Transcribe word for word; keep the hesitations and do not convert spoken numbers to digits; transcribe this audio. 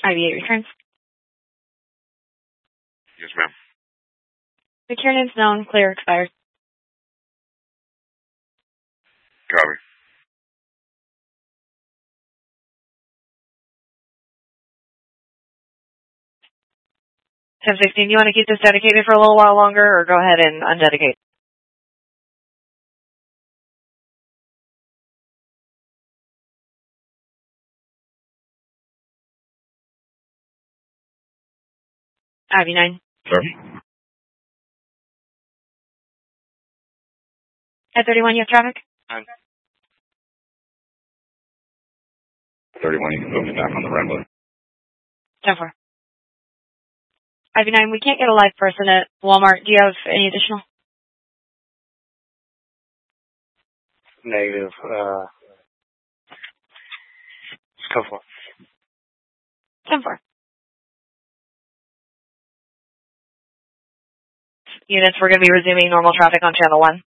I V eight returns. Yes, ma'am. McKiernan's known, clear, expired. Copy. ten sixteen, you want to keep this dedicated for a little while longer, or go ahead and undedicate? I V nine. Sir? At thirty-one, you have traffic? I'm thirty-one, you can put me back on the red list. ten four. I V nine, we can't get a live person at Walmart. Do you have any additional? Negative. Uh, ten four. ten four. Units, we're going to be resuming normal traffic on channel one.